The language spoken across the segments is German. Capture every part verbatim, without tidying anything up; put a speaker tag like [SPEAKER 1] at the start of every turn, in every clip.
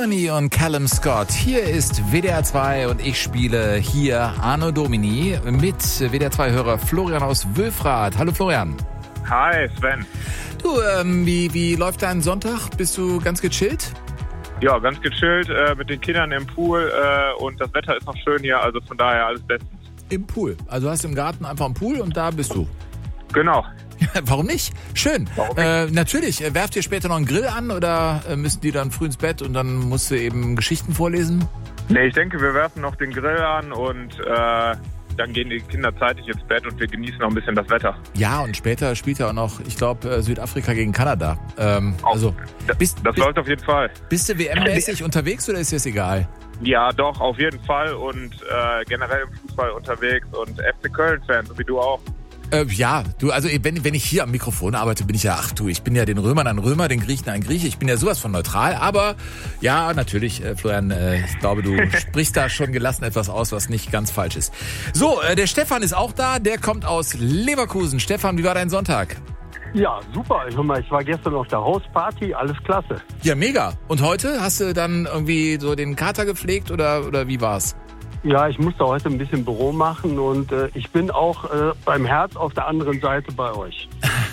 [SPEAKER 1] Journey und Callum Scott. Hier ist W D R zwei und ich spiele hier Anno Domini mit W D R zwei-Hörer Florian aus Wülfrath. Hallo Florian.
[SPEAKER 2] Hi Sven.
[SPEAKER 1] Du, ähm, wie, wie läuft dein Sonntag? Bist du ganz gechillt?
[SPEAKER 2] Ja, ganz gechillt äh, mit den Kindern im Pool äh, und das Wetter ist noch schön hier, also von daher alles bestens.
[SPEAKER 1] Im Pool? Also du hast im Garten einfach einen Pool und da bist du?
[SPEAKER 2] Genau.
[SPEAKER 1] Warum nicht? Schön.
[SPEAKER 2] Warum nicht?
[SPEAKER 1] Äh, natürlich. Werft ihr später noch einen Grill an oder äh, müssen die dann früh ins Bett und dann musst du eben Geschichten vorlesen?
[SPEAKER 2] Nee, ich denke, wir werfen noch den Grill an und äh, dann gehen die Kinder zeitig ins Bett und wir genießen noch ein bisschen das Wetter.
[SPEAKER 1] Ja, und später spielt ja auch noch, ich glaube, Südafrika gegen Kanada. Ähm,
[SPEAKER 2] Auch.
[SPEAKER 1] also
[SPEAKER 2] Das,
[SPEAKER 1] bist,
[SPEAKER 2] das
[SPEAKER 1] bist,
[SPEAKER 2] läuft auf jeden Fall.
[SPEAKER 1] bist du W M-mäßig unterwegs oder ist dir das egal?
[SPEAKER 2] Ja, doch, auf jeden Fall und äh, generell im Fußball unterwegs und F C Köln-Fan, so wie du auch.
[SPEAKER 1] Äh, ja, du, also wenn, wenn ich hier am Mikrofon arbeite, bin ich ja, ach du, ich bin ja den Römern ein Römer, den Griechen ein Grieche, ich bin ja sowas von neutral, aber ja, natürlich, äh, Florian, äh, ich glaube, du sprichst da schon gelassen etwas aus, was nicht ganz falsch ist. So, äh, der Stefan ist auch da, der kommt aus Leverkusen. Stefan, wie war dein Sonntag?
[SPEAKER 3] Ja, super. Ich, mal, ich war gestern auf der Hausparty, alles klasse.
[SPEAKER 1] Ja, mega. Und heute, hast du dann irgendwie so den Kater gepflegt oder, oder wie war's?
[SPEAKER 3] Ja, ich musste heute ein bisschen Büro machen und äh, ich bin auch äh, beim Herz auf der anderen Seite bei euch.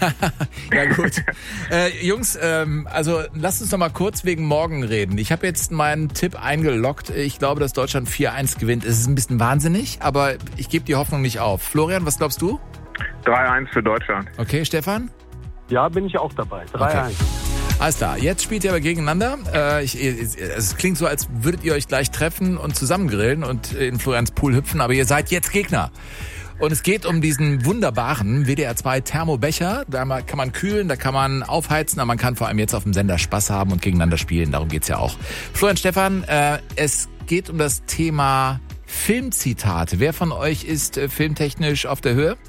[SPEAKER 1] Ja gut. Äh, Jungs, ähm, also lasst uns noch mal kurz wegen morgen reden. Ich habe jetzt meinen Tipp eingeloggt. Ich glaube, dass Deutschland vier eins gewinnt. Es ist ein bisschen wahnsinnig, aber ich gebe die Hoffnung nicht auf. Florian, was glaubst du?
[SPEAKER 2] drei eins für Deutschland.
[SPEAKER 1] Okay, Stefan?
[SPEAKER 3] Ja, bin ich auch dabei. drei eins.
[SPEAKER 1] Okay. Alles klar, jetzt spielt ihr aber gegeneinander. Äh, ich, es klingt so, als würdet ihr euch gleich treffen und zusammen grillen und in Florians Pool hüpfen, aber ihr seid jetzt Gegner. Und es geht um diesen wunderbaren W D R zwei Thermobecher. Da kann man kühlen, da kann man aufheizen, aber man kann vor allem jetzt auf dem Sender Spaß haben und gegeneinander spielen. Darum geht's ja auch. Florian, Stefan, äh, es geht um das Thema Filmzitate. Wer von euch ist äh, filmtechnisch auf der Höhe?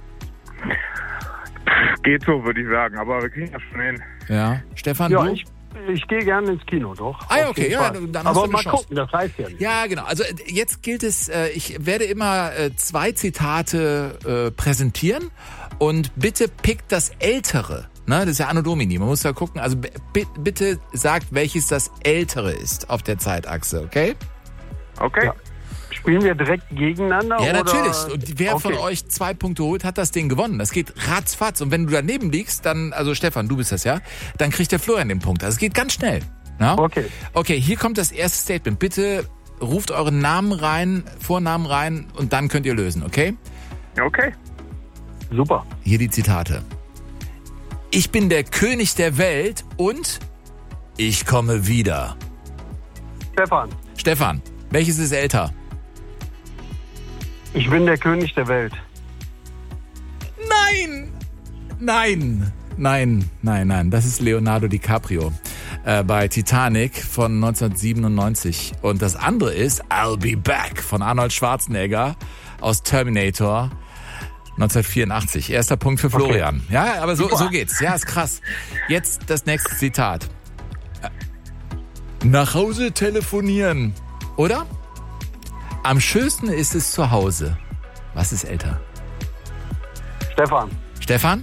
[SPEAKER 2] Geht so, würde ich sagen, aber wir kriegen das schon hin.
[SPEAKER 1] Ja, Stefan,
[SPEAKER 3] Ja,
[SPEAKER 1] du?
[SPEAKER 3] ich, ich gehe gerne ins Kino, doch.
[SPEAKER 1] Ah ja,
[SPEAKER 3] Auf
[SPEAKER 1] okay,
[SPEAKER 3] jeden
[SPEAKER 1] ja,
[SPEAKER 3] Fall.
[SPEAKER 1] dann hast
[SPEAKER 3] Aber
[SPEAKER 1] du eine
[SPEAKER 3] mal
[SPEAKER 1] Chance.
[SPEAKER 3] gucken, das heißt ja nicht.
[SPEAKER 1] Ja, genau. Also äh, jetzt gilt es, äh, ich werde immer äh, zwei Zitate äh, präsentieren und bitte pickt das Ältere. Ne? Das ist ja Anno Domini. Man muss da gucken. Also b- bitte sagt, welches das Ältere ist auf der Zeitachse, okay?
[SPEAKER 2] Okay.
[SPEAKER 3] Ja. Spielen wir direkt gegeneinander?
[SPEAKER 1] Ja,
[SPEAKER 3] oder?
[SPEAKER 1] natürlich. Und wer
[SPEAKER 3] Okay.
[SPEAKER 1] von euch zwei Punkte holt, hat das Ding gewonnen. Das geht ratzfatz. Und wenn du daneben liegst, dann, also Stefan, du bist das ja, dann kriegt der Florian den Punkt. Also es geht ganz schnell. Na?
[SPEAKER 3] Okay.
[SPEAKER 1] Okay, hier kommt das erste Statement. Bitte ruft euren Namen rein, Vornamen rein und dann könnt ihr lösen, okay?
[SPEAKER 2] Okay.
[SPEAKER 3] Super.
[SPEAKER 1] Hier die Zitate. Ich bin der König der Welt und ich komme wieder.
[SPEAKER 3] Stefan,
[SPEAKER 1] Stefan, welches ist älter?
[SPEAKER 3] ich bin der König der Welt.
[SPEAKER 1] Nein! Nein! Nein, nein, nein. Das ist Leonardo DiCaprio äh, bei Titanic von neunzehnhundertsiebenundneunzig. Und das andere ist I'll Be Back von Arnold Schwarzenegger aus Terminator neunzehnhundertvierundachtzig. Erster Punkt für Florian. Okay. Ja, aber so, so geht's. Ja, ist krass. Jetzt das nächste Zitat. Nach Hause telefonieren. Oder? Am schönsten ist es zu Hause. Was ist älter?
[SPEAKER 3] Stefan,
[SPEAKER 1] Stefan?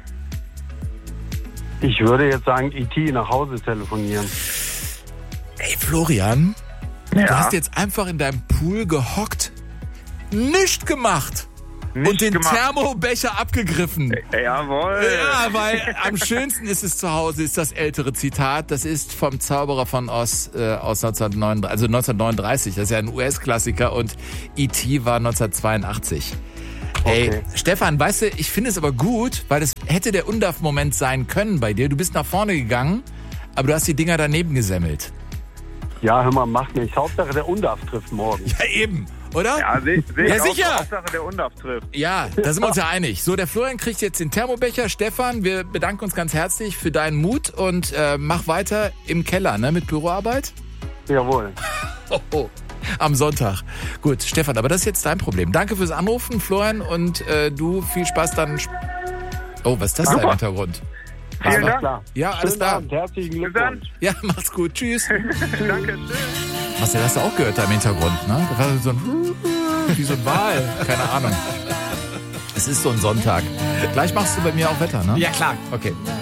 [SPEAKER 3] ich würde jetzt sagen, E T nach Hause telefonieren.
[SPEAKER 1] Ey, Florian,
[SPEAKER 2] Ja.
[SPEAKER 1] du hast jetzt einfach in deinem Pool gehockt, nichts gemacht
[SPEAKER 2] Nicht
[SPEAKER 1] und den
[SPEAKER 2] gemacht.
[SPEAKER 1] Thermobecher abgegriffen.
[SPEAKER 2] Jawohl.
[SPEAKER 1] Ja, weil am schönsten ist es zu Hause, ist das ältere Zitat. Das ist vom Zauberer von Oz äh, aus neunzehnhundertneununddreißig, also neunzehnhundertneununddreißig. Das ist ja ein U S-Klassiker und E T war neunzehnhundertzweiundachtzig. Ey,
[SPEAKER 3] Okay.
[SPEAKER 1] Stefan, weißt du, ich finde es aber gut, weil das hätte der Undarf-Moment sein können bei dir. Du bist nach vorne gegangen, aber du hast die Dinger daneben gesemmelt.
[SPEAKER 3] Ja, hör mal, macht nichts. Hauptsache der Undarf trifft morgen.
[SPEAKER 1] Ja, eben, oder?
[SPEAKER 2] Ja, sehe seh
[SPEAKER 1] Ja,
[SPEAKER 2] ich auch.
[SPEAKER 1] sicher.
[SPEAKER 2] Hauptsache der Undarf trifft.
[SPEAKER 1] Ja, da sind wir uns ja einig. So, der Florian kriegt jetzt den Thermobecher. Stefan, wir bedanken uns ganz herzlich für deinen Mut und äh, mach weiter im Keller, ne, mit Büroarbeit.
[SPEAKER 3] Jawohl.
[SPEAKER 1] Oh, oh. Am Sonntag. Gut, Stefan, aber das ist jetzt dein Problem. Danke fürs Anrufen, Florian, und äh, du, viel Spaß dann. sp- Oh, was ist das da im
[SPEAKER 2] Super.
[SPEAKER 1] Hintergrund?
[SPEAKER 2] Vielen
[SPEAKER 3] Alles
[SPEAKER 2] Dank.
[SPEAKER 3] klar.
[SPEAKER 1] Ja, alles
[SPEAKER 3] Schönen
[SPEAKER 1] klar.
[SPEAKER 3] Abend, herzlichen
[SPEAKER 2] Bis dann.
[SPEAKER 3] Glückwunsch.
[SPEAKER 1] Ja, mach's gut. Tschüss.
[SPEAKER 2] Danke, tschüss.
[SPEAKER 1] Marcel, hast du auch gehört da im Hintergrund, ne? Das war so ein wie so ein Wal. Keine Ahnung. Es ist so ein Sonntag. Gleich machst du bei mir auch Wetter, ne?
[SPEAKER 4] Ja, klar.
[SPEAKER 1] Okay.